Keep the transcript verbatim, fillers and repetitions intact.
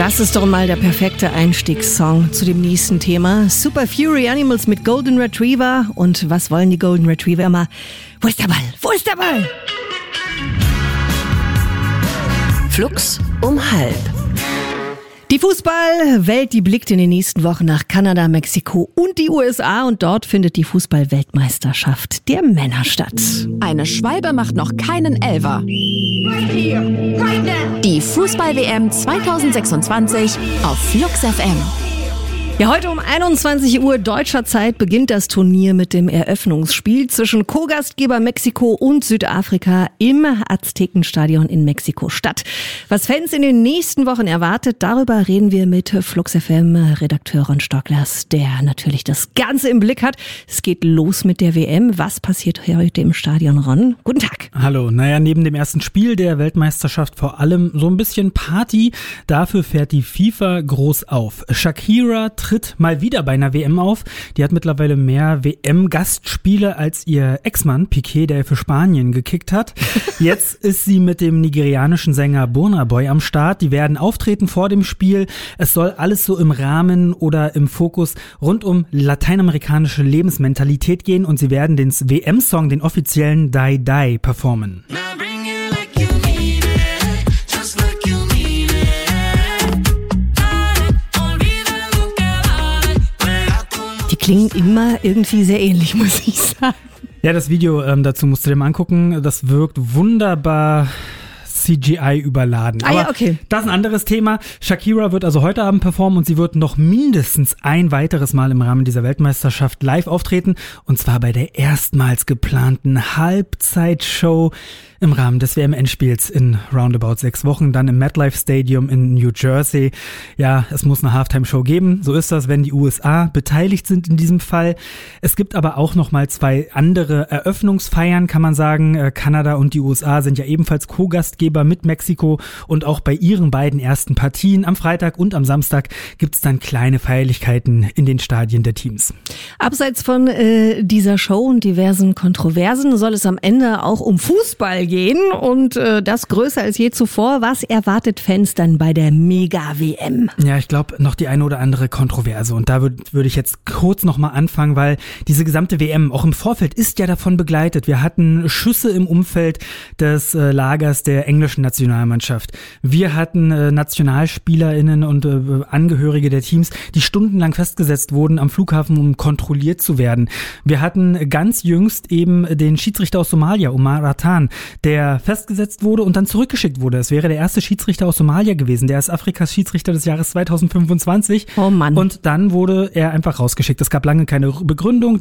Das ist doch mal der perfekte Einstiegssong zu dem nächsten Thema. Super Fury Animals mit Golden Retriever. Und was wollen die Golden Retriever immer? Wo ist der Ball? Wo ist der Ball? Flux um halb. Die Fußballwelt, die blickt in den nächsten Wochen nach Kanada, Mexiko und die U S A. Und dort findet die Fußball-Weltmeisterschaft der Männer statt. Eine Schwalbe macht noch keinen Elfer. Die Fußball-W M zwanzig sechsundzwanzig auf Flux F M. Ja, heute um einundzwanzig Uhr deutscher Zeit beginnt das Turnier mit dem Eröffnungsspiel zwischen Co-Gastgeber Mexiko und Südafrika im Aztekenstadion in Mexiko-Stadt. Was Fans in den nächsten Wochen erwartet, darüber reden wir mit Flux F M-Redakteur Ron Stocklers, der natürlich das Ganze im Blick hat. Es geht los mit der W M. Was passiert heute im Stadion, Ron? Guten Tag. Hallo. Naja, neben dem ersten Spiel der Weltmeisterschaft vor allem so ein bisschen Party. Dafür fährt die FIFA groß auf. Shakira tritt mal wieder bei einer W M auf. Die hat mittlerweile mehr W M-Gastspiele als ihr Ex-Mann Piqué, der für Spanien gekickt hat. Jetzt ist sie mit dem nigerianischen Sänger Burna Boy am Start. Die werden auftreten vor dem Spiel. Es soll alles so im Rahmen oder im Fokus rund um lateinamerikanische Lebensmentalität gehen und sie werden den W M-Song, den offiziellen Die Die, performen. Klingen immer irgendwie sehr ähnlich, muss ich sagen. Ja, das Video ähm, dazu musst du dir mal angucken. Das wirkt wunderbar C G I überladen. Ah, Aber ja, okay. Das ist ein anderes Thema. Shakira wird also heute Abend performen und sie wird noch mindestens ein weiteres Mal im Rahmen dieser Weltmeisterschaft live auftreten. Und zwar bei der erstmals geplanten Halbzeitshow im Rahmen des W M-Endspiels in roundabout sechs Wochen, dann im MetLife Stadium in New Jersey. Ja, es muss eine Halftime-Show geben. So ist das, wenn die U S A beteiligt sind in diesem Fall. Es gibt aber auch noch mal zwei andere Eröffnungsfeiern, kann man sagen. Kanada und die U S A sind ja ebenfalls Co-Gastgeber mit Mexiko und auch bei ihren beiden ersten Partien am Freitag und am Samstag gibt es dann kleine Feierlichkeiten in den Stadien der Teams. Abseits von äh, dieser Show und diversen Kontroversen soll es am Ende auch um Fußball gehen und äh, das größer als je zuvor. Was erwartet Fans dann bei der Mega-W M? Ja, ich glaube, noch die eine oder andere Kontroverse und da würde würd ich jetzt kurz nochmal anfangen, weil diese gesamte W M auch im Vorfeld ist ja davon begleitet. Wir hatten Schüsse im Umfeld des äh, Lagers der englischen Nationalmannschaft. Wir hatten äh, NationalspielerInnen und äh, Angehörige der Teams, die stundenlang festgesetzt wurden am Flughafen, um kontrolliert zu werden. Wir hatten ganz jüngst eben den Schiedsrichter aus Somalia, Omar Ratan, der festgesetzt wurde und dann zurückgeschickt wurde. Es wäre der erste Schiedsrichter aus Somalia gewesen. Der ist Afrikas Schiedsrichter des Jahres zweitausendfünfundzwanzig. Oh Mann. Und dann wurde er einfach rausgeschickt. Es gab lange keine Begründung.